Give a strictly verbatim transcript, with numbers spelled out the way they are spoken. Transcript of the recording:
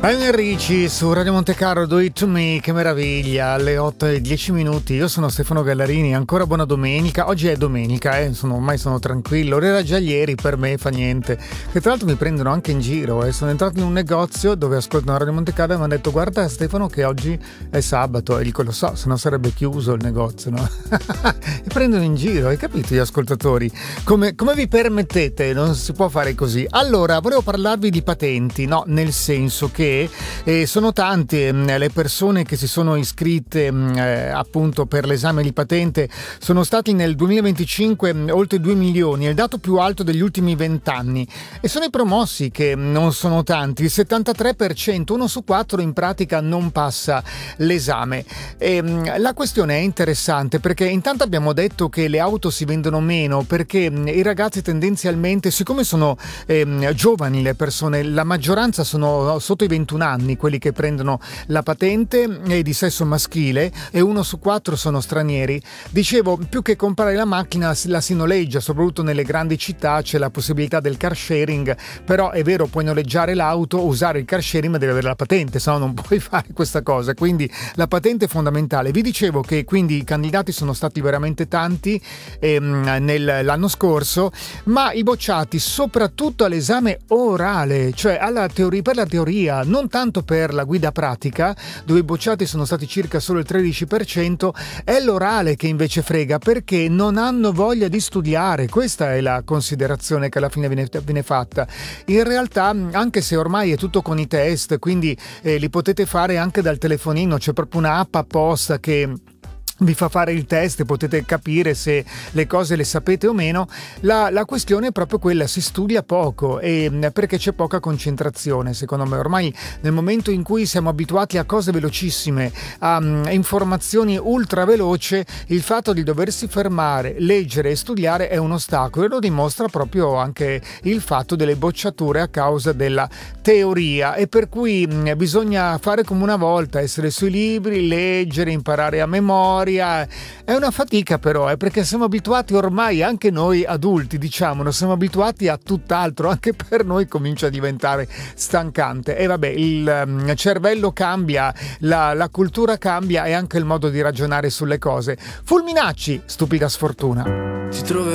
Lionel Richie su Radio Monte Carlo, Do It To Me, che meraviglia, alle otto e dieci minuti. Io sono Stefano Gallarini, ancora buona domenica. Oggi è domenica, eh, sono, ormai sono tranquillo, era già ieri, per me fa niente. Che tra l'altro mi prendono anche in giro, eh. Sono entrato in un negozio dove ascoltano Radio Monte Carlo e mi hanno detto: guarda Stefano che oggi è sabato. E dico: lo so, se no sarebbe chiuso il negozio, no? Mi prendono in giro, hai capito gli ascoltatori? Come, come vi permettete? Non si può fare così. Allora, volevo parlarvi di patenti, no? Nel senso che Eh, sono tante eh, le persone che si sono iscritte eh, appunto per l'esame di patente. Sono stati nel duemilaventicinque mh, oltre due milioni, è il dato più alto degli ultimi vent'anni, e sono i promossi che mh, non sono tanti, il settantatré per cento, uno su quattro in pratica non passa l'esame. E, mh, la questione è interessante perché intanto abbiamo detto che le auto si vendono meno perché mh, i ragazzi tendenzialmente, siccome sono eh, giovani le persone, la maggioranza sono sotto i ventuno anni quelli che prendono la patente, e di sesso maschile, e uno su quattro sono stranieri. Dicevo, più che comprare la macchina la si noleggia, soprattutto nelle grandi città c'è la possibilità del car sharing, però è vero, puoi noleggiare l'auto, usare il car sharing, ma devi avere la patente, se no non puoi fare questa cosa, quindi la patente è fondamentale. Vi dicevo che quindi i candidati sono stati veramente tanti ehm, nel, l'anno scorso, ma i bocciati soprattutto all'esame orale, cioè alla teoria, per la teoria, non tanto per la guida pratica, dove i bocciati sono stati circa solo il tredici per cento, è l'orale che invece frega, perché non hanno voglia di studiare. Questa è la considerazione che alla fine viene, viene fatta. In realtà, anche se ormai è tutto con i test, quindi eh, li potete fare anche dal telefonino, c'è proprio un'app apposta che vi fa fare il test e potete capire se le cose le sapete o meno. La, la questione è proprio quella: si studia poco, e perché c'è poca concentrazione, secondo me. Ormai nel momento in cui siamo abituati a cose velocissime, a, a informazioni ultra veloce, il fatto di doversi fermare, leggere e studiare è un ostacolo, e lo dimostra proprio anche il fatto delle bocciature a causa della teoria, e per cui mh, bisogna fare come una volta, essere sui libri, leggere, imparare a memoria. È una fatica però, eh, perché siamo abituati ormai, anche noi adulti, diciamo, non siamo abituati a tutt'altro, anche per noi comincia a diventare stancante. E vabbè, il um, cervello cambia, la, la cultura cambia, e anche il modo di ragionare sulle cose. Fulminacci, Stupida sfortuna. Ti trovo